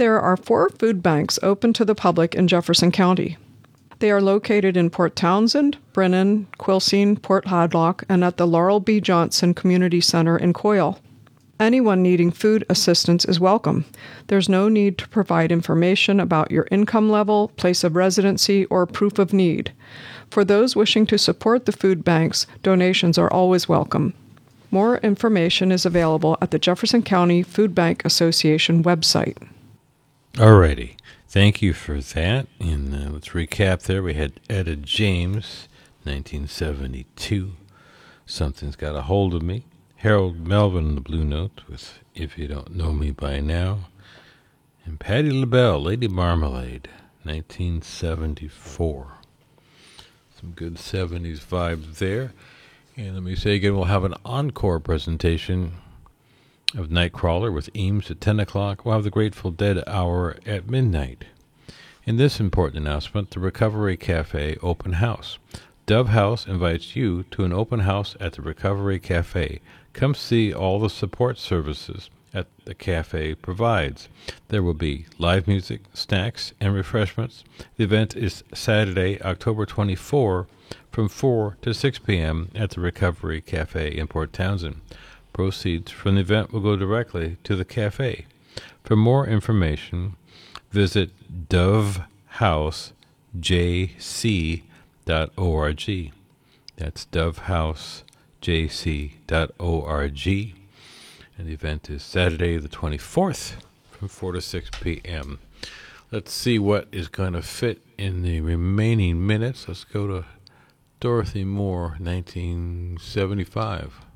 There are 4 food banks open to the public in Jefferson County. They are located in Port Townsend, Brennan, Quilcene, Port Hadlock, and at the Laurel B. Johnson Community Center in Coyle. Anyone needing food assistance is welcome. There's no need to provide information about your income level, place of residency, or proof of need. For those wishing to support the food banks, donations are always welcome. More information is available at the Jefferson County Food Bank Association website. Alrighty. Thank you for that. And let's recap there. We had Etta James, 1972. Something's Got a Hold of Me. Harold Melvin in the Blue Note with If You Don't Know Me By Now. And Patti LaBelle, Lady Marmalade, 1974. Some good 70s vibes there. And let me say again, we'll have an encore presentation of Nightcrawler with Eames at 10 o'clock. We'll have the Grateful Dead hour at midnight. In this important announcement, the Recovery Cafe Open House. Dove House invites you to an open house at the Recovery Cafe. Come see all the support services at the cafe provides. There will be live music, snacks, and refreshments. The event is Saturday, October 24, from 4 to 6 p.m. at the Recovery Cafe in Port Townsend. Proceeds from the event will go directly to the cafe. For more information, visit dovehousejc.org. That's dovehousejc.org. And the event is Saturday the 24th from 4 to 6 p.m. Let's see what is going to fit in the remaining minutes. Let's go to Dorothy Moore, 1975.